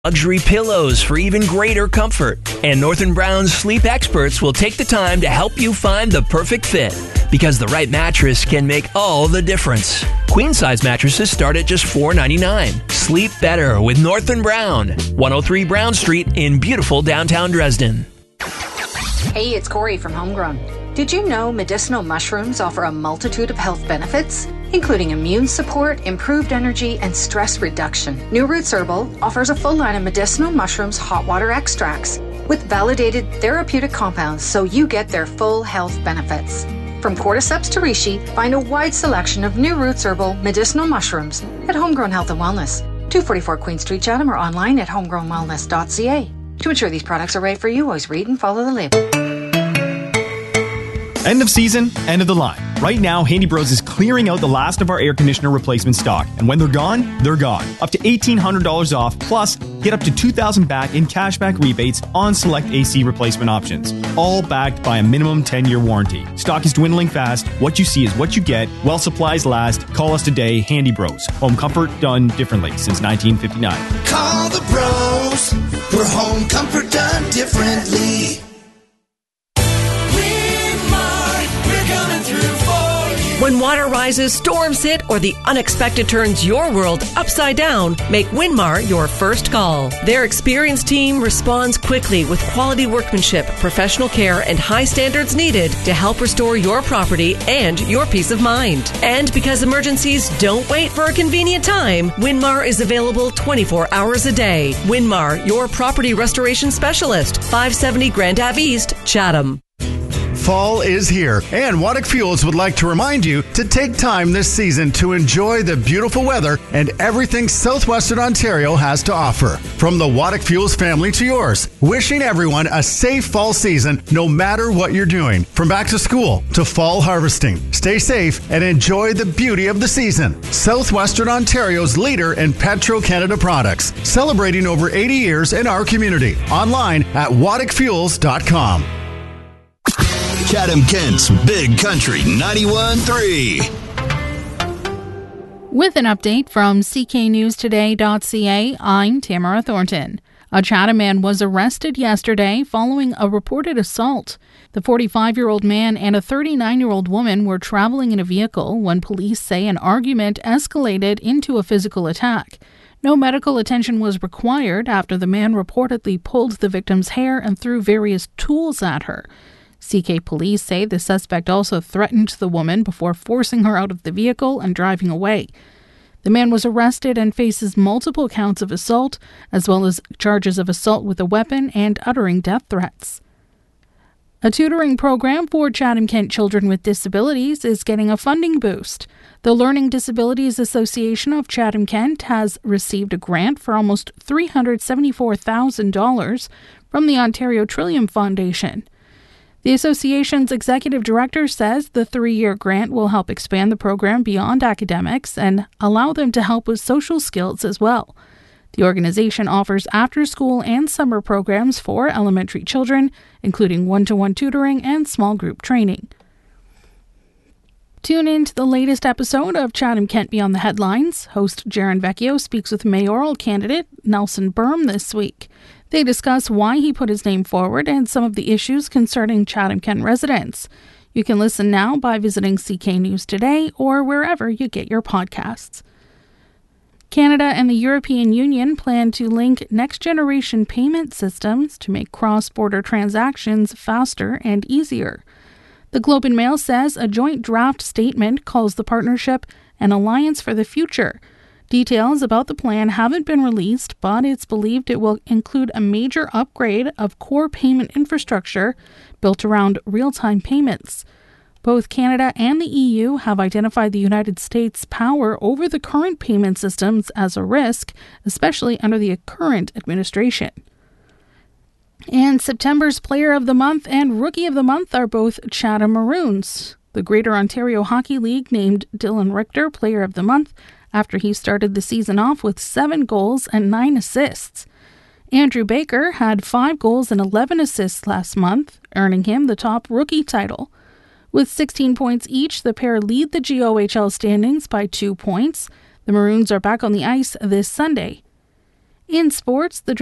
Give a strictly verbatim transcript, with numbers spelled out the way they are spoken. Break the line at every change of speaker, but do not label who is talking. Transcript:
luxury pillows for even greater comfort. And Northern Brown's sleep experts will take the time to help you find the perfect fit, because the right mattress can make all the difference. Queen-size mattresses start at just four dollars and ninety-nine cents. Sleep better with Northern Brown. one oh three Brown Street in beautiful downtown Dresden.
Hey, it's Corey from Homegrown. Did you know medicinal mushrooms offer a multitude of health benefits, including immune support, improved energy, and stress reduction? New Roots Herbal offers a full line of medicinal mushrooms hot water extracts with validated therapeutic compounds, so you get their full health benefits. From cordyceps to reishi, find a wide selection of New Roots Herbal medicinal mushrooms at Homegrown Health and Wellness, two forty-four Queen Street, Chatham, or online at homegrown wellness dot c a. To ensure these products are right for you, always read and follow the label.
End of season, end of the line. Right now, Handy Bros is clearing out the last of our air conditioner replacement stock. And when they're gone, they're gone. Up to eighteen hundred dollars off, plus get up to two thousand dollars back in cashback rebates on select A C replacement options. All backed by a minimum ten-year warranty. Stock is dwindling fast. What you see is what you get. While supplies last, call us today, Handy Bros. Home comfort done differently since nineteen fifty-nine.
Call the bros. We're home comfort done differently.
When water rises, storms hit, or the unexpected turns your world upside down, make Winmar your first call. Their experienced team responds quickly with quality workmanship, professional care, and high standards needed to help restore your property and your peace of mind. And because emergencies don't wait for a convenient time, Winmar is available twenty-four hours a day. Winmar, your property restoration specialist, five seventy Grand Ave East, Chatham.
Fall is here, and Waddick Fuels would like to remind you to take time this season to enjoy the beautiful weather and everything southwestern Ontario has to offer. From the Waddick Fuels family to yours, wishing everyone a safe fall season no matter what you're doing. From back to school to fall harvesting. Stay safe and enjoy the beauty of the season. Southwestern Ontario's leader in Petro-Canada products, celebrating over eighty years in our community. Online at waddick fuels dot com.
Chatham-Kent's Big Country ninety-one point three.
With an update from c k news today dot c a, I'm Tamara Thornton. A Chatham man was arrested yesterday following a reported assault. The forty-five-year-old man and a thirty-nine-year-old woman were traveling in a vehicle when police say an argument escalated into a physical attack. No medical attention was required after the man reportedly pulled the victim's hair and threw various tools at her. C K police say the suspect also threatened the woman before forcing her out of the vehicle and driving away. The man was arrested and faces multiple counts of assault, as well as charges of assault with a weapon and uttering death threats. A tutoring program for Chatham-Kent children with disabilities is getting a funding boost. The Learning Disabilities Association of Chatham-Kent has received a grant for almost three hundred seventy-four thousand dollars from the Ontario Trillium Foundation. The association's executive director says the three-year grant will help expand the program beyond academics and allow them to help with social skills as well. The organization offers after-school and summer programs for elementary children, including one-to-one tutoring and small group training. Tune in to the latest episode of Chatham-Kent Beyond the Headlines. Host Jaron Vecchio speaks with mayoral candidate Nelson Berm this week. They discuss why he put his name forward and some of the issues concerning Chatham-Kent residents. You can listen now by visiting C K News Today or wherever you get your podcasts. Canada and the European Union plan to link next-generation payment systems to make cross-border transactions faster and easier. The Globe and Mail says a joint draft statement calls the partnership an alliance for the future. Details about the plan haven't been released, but it's believed it will include a major upgrade of core payment infrastructure built around real-time payments. Both Canada and the E U have identified the United States' power over the current payment systems as a risk, especially under the current administration. And September's Player of the Month and Rookie of the Month are both Chatham Maroons. The Greater Ontario Hockey League named Dylan Richter Player of the Month after he started the season off with seven goals and nine assists. Andrew Baker had five goals and eleven assists last month, earning him the top rookie title. With sixteen points each, the pair lead the G O H L standings by two points. The Maroons are back on the ice this Sunday. In sports, the